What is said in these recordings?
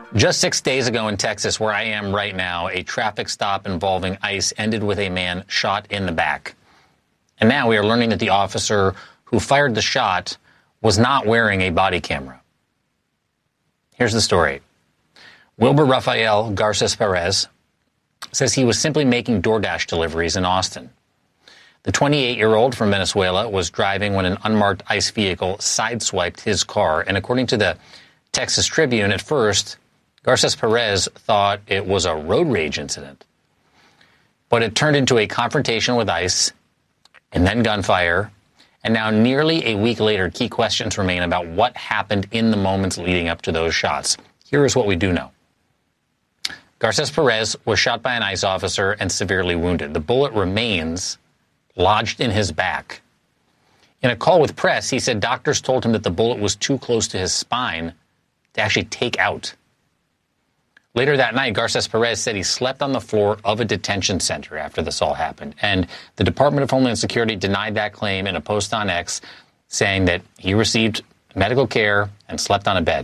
Just 6 days ago in Texas, where I am right now, a traffic stop involving ICE ended with a man shot in the back. And now we are learning that the officer who fired the shot was not wearing a body camera. Here's the story. Wilber Rafael Garces Perez says he was simply making DoorDash deliveries in Austin. The 28-year-old from Venezuela was driving when an unmarked ICE vehicle sideswiped his car. And according to the Texas Tribune, at first, Garces Perez thought it was a road rage incident. But it turned into a confrontation with ICE and then gunfire. And now, nearly a week later, key questions remain about what happened in the moments leading up to those shots. Here is what we do know. Garces Perez was shot by an ICE officer and severely wounded. The bullet remains lodged in his back. In a call with press, he said doctors told him that the bullet was too close to his spine to actually take out. Later that night, Garces Perez said he slept on the floor of a detention center after this all happened. And the Department of Homeland Security denied that claim in a post on X, saying that he received medical care and slept on a bed.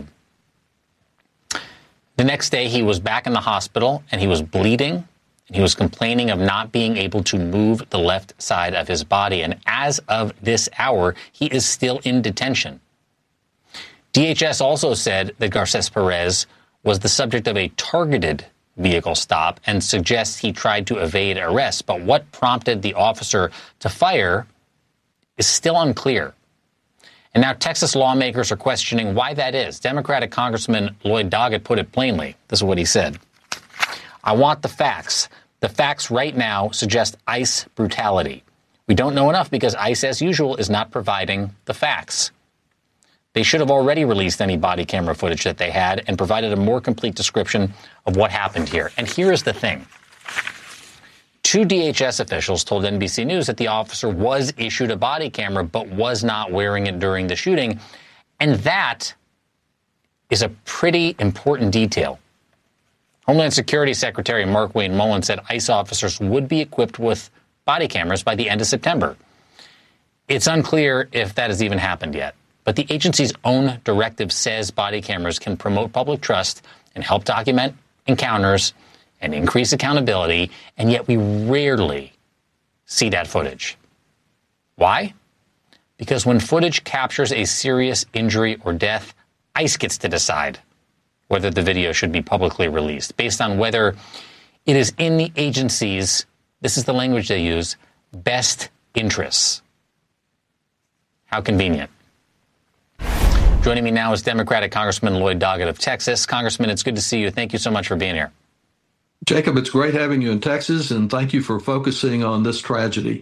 The next day, he was back in the hospital, and he was bleeding, and he was complaining of not being able to move the left side of his body. And as of this hour, he is still in detention. DHS also said that Garces Perez was the subject of a targeted vehicle stop and suggests he tried to evade arrest. But what prompted the officer to fire is still unclear. And now Texas lawmakers are questioning why that is. Democratic Congressman Lloyd Doggett put it plainly. This is what he said. I want the facts. The facts right now suggest ICE brutality. We don't know enough because ICE, as usual, is not providing the facts. They should have already released any body camera footage that they had and provided a more complete description of what happened here. And here is the thing. Two DHS officials told NBC News that the officer was issued a body camera but was not wearing it during the shooting. And that is a pretty important detail. Homeland Security Secretary Markwayne Mullin said ICE officers would be equipped with body cameras by the end of September. It's unclear if that has even happened yet. But the agency's own directive says body cameras can promote public trust and help document encounters and increase accountability, and yet we rarely see that footage. Why? Because when footage captures a serious injury or death, ICE gets to decide whether the video should be publicly released, based on whether it is in the agency's, this is the language they use, best interests. How convenient. Joining me now is Democratic Congressman Lloyd Doggett of Texas. Congressman, it's good to see you. Thank you so much for being here. Jacob, it's great having you in Texas, and thank you for focusing on this tragedy.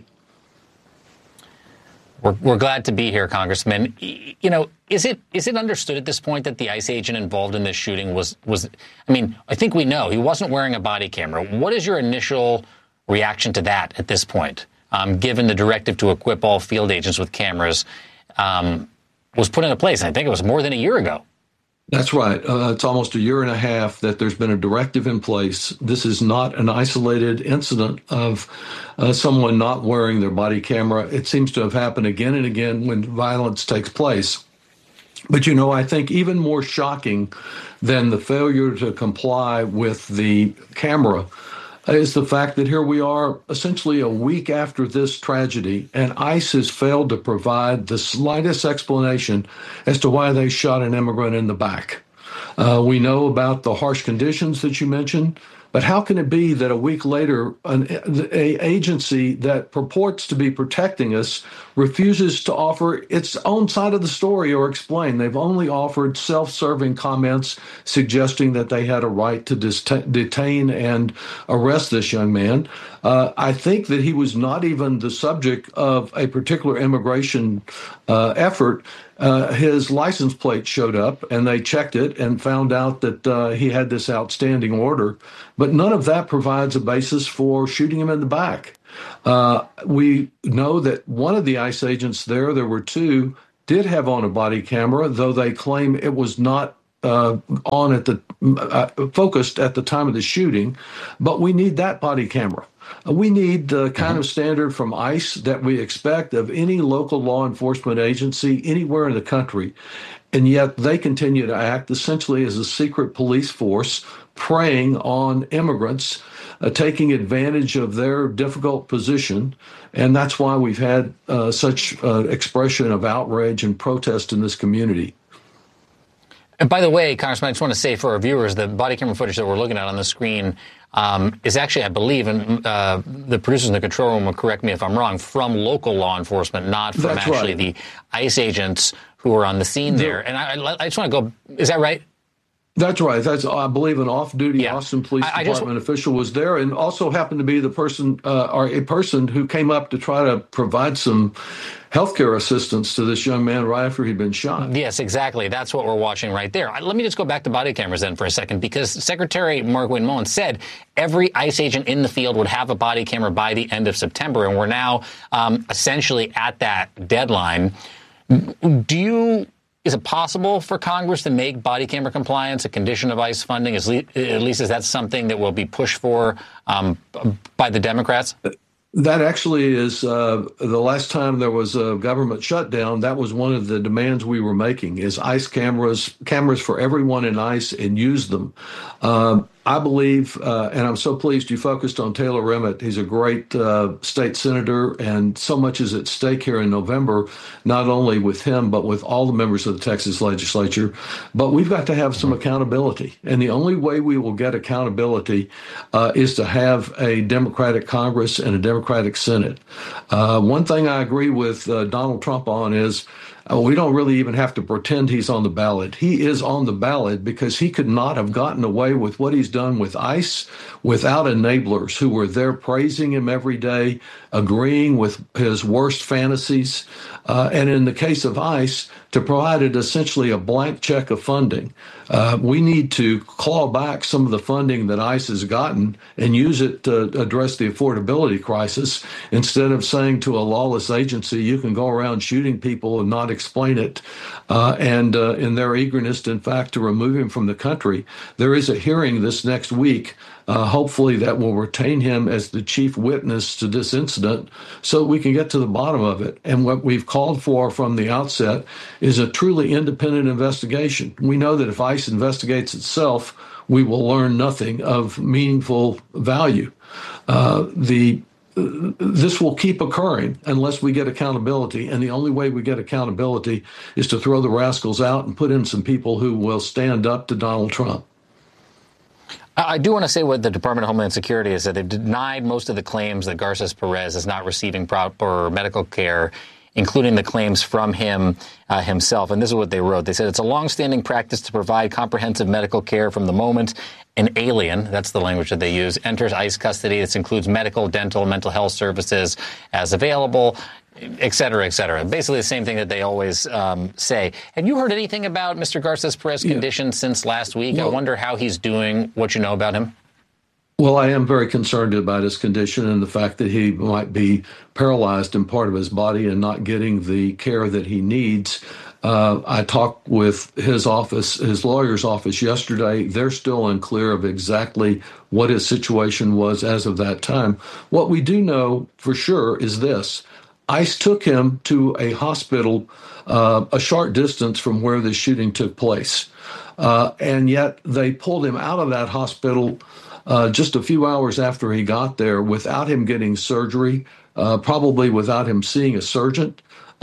We're glad to be here, Congressman. You know, is it understood at this point that the ICE agent involved in this shooting was I mean, I think we know he wasn't wearing a body camera. What is your initial reaction to that at this point, given the directive to equip all field agents with cameras was put into place? I think it was more than a year ago. That's right. It's almost a year and a half that there's been a directive in place. This is not an isolated incident of someone not wearing their body camera. It seems to have happened again and again when violence takes place. But, you know, I think even more shocking than the failure to comply with the camera is the fact that here we are essentially a week after this tragedy, and ICE has failed to provide the slightest explanation as to why they shot an immigrant in the back. We know about the harsh conditions that you mentioned, but how can it be that a week later, an agency that purports to be protecting us refuses to offer its own side of the story or explain? They've only offered self-serving comments suggesting that they had a right to detain and arrest this young man. I think that he was not even the subject of a particular immigration effort. His license plate showed up, and they checked it and found out that he had this outstanding order. But none of that provides a basis for shooting him in the back. We know that one of the ICE agents there were two, did have on a body camera, though they claim it was not on at the focused at the time of the shooting. But we need that body camera. We need the kind of standard from ICE that we expect of any local law enforcement agency anywhere in the country. and yet they continue to act essentially as a secret police force, preying on immigrants, taking advantage of their difficult position. And that's why we've had such expression of outrage and protest in this community. And by the way, Congressman, I just want to say for our viewers, the body camera footage that we're looking at on the screen is actually, I believe, and the producers in the control room will correct me if I'm wrong, from local law enforcement, not from That's actually right. the ICE agents who are on the scene there. And I just want to go, is that right? That's right. That's, I believe, an off-duty Austin Police Department official was there, and also happened to be the person or a person who came up to try to provide some healthcare assistance to this young man right after he'd been shot. Yes, exactly. That's what we're watching right there. Let me just go back to body cameras then for a second, because Secretary Markwayne Mullin said every ICE agent in the field would have a body camera by the end of September, and we're now essentially at that deadline. Is it possible for Congress to make body camera compliance a condition of ICE funding? At least is that something that will be pushed for by the Democrats? That actually is the last time there was a government shutdown. That was one of the demands we were making: is ICE cameras for everyone in ICE, and use them. I believe, and I'm so pleased you focused on Taylor Remmett. He's a great state senator, and so much is at stake here in November, not only with him, but with all the members of the Texas legislature. But we've got to have some accountability. And the only way we will get accountability is to have a Democratic Congress and a Democratic Senate. One thing I agree with Donald Trump on is we don't really even have to pretend he's on the ballot. He is on the ballot because he could not have gotten away with what he's done with ICE without enablers who were there praising him every day, agreeing with his worst fantasies. And in the case of ICE, to provide it essentially a blank check of funding. We need to claw back some of the funding that ICE has gotten and use it to address the affordability crisis, instead of saying to a lawless agency, you can go around shooting people and not explain it. And in their eagerness, in fact, to remove him from the country, there is a hearing this next week, hopefully that will retain him as the chief witness to this incident so we can get to the bottom of it. And what we've called for from the outset is a truly independent investigation. We know that if ICE investigates itself, we will learn nothing of meaningful value. This will keep occurring unless we get accountability. And the only way we get accountability is to throw the rascals out and put in some people who will stand up to Donald Trump. I do want to say what the Department of Homeland Security has said. They've denied most of the claims that Garces Perez is not receiving proper medical care, including the claims from him himself. And this is what they wrote. They said it's a longstanding practice to provide comprehensive medical care from the moment an alien, that's the language that they use, enters ICE custody. This includes medical, dental, mental health services as available, et cetera, et cetera. Basically the same thing that they always say. Have you heard anything about Mr. Garces Perez's condition since last week? I wonder how he's doing, what you know about him. Well, I am very concerned about his condition and the fact that he might be paralyzed in part of his body and not getting the care that he needs. I talked with his office, his lawyer's office yesterday. They're still unclear of exactly what his situation was as of that time. What we do know for sure is this. ICE took him to a hospital a short distance from where the shooting took place. And yet they pulled him out of that hospital just a few hours after he got there without him getting surgery, probably without him seeing a surgeon.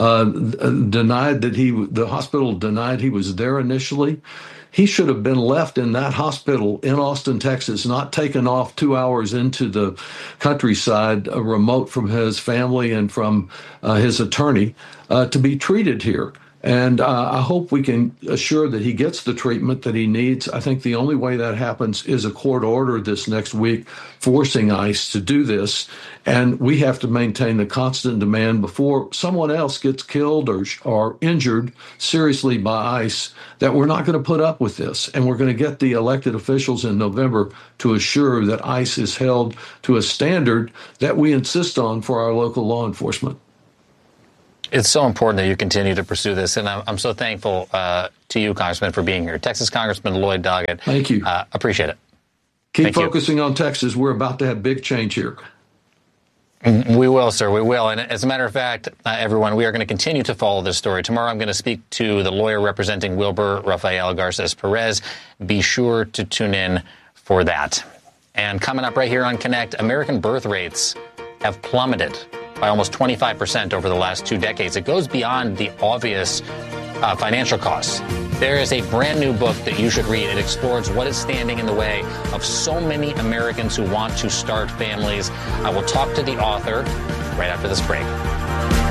The hospital denied he was there initially. He should have been left in that hospital in Austin, Texas, not taken off 2 hours into the countryside, remote from his family and from his attorney, to be treated here. And I hope we can assure that he gets the treatment that he needs. I think the only way that happens is a court order this next week forcing ICE to do this. And we have to maintain the constant demand before someone else gets killed or injured seriously by ICE that we're not going to put up with this. And we're going to get the elected officials in November to assure that ICE is held to a standard that we insist on for our local law enforcement. It's so important that you continue to pursue this, and I'm so thankful to you, Congressman, for being here. Texas Congressman Lloyd Doggett. Thank you. Appreciate it. Keep focusing on Texas. We're about to have big change here. We will, sir. We will. And as a matter of fact, everyone, we are going to continue to follow this story. Tomorrow, I'm going to speak to the lawyer representing Wilber Rafael Garces Perez. Be sure to tune in for that. And coming up right here on Connect, American birth rates have plummeted by almost 25% over the last 2 decades. It goes beyond the obvious financial costs. There is a brand new book that you should read. It explores what is standing in the way of so many Americans who want to start families. I will talk to the author right after this break.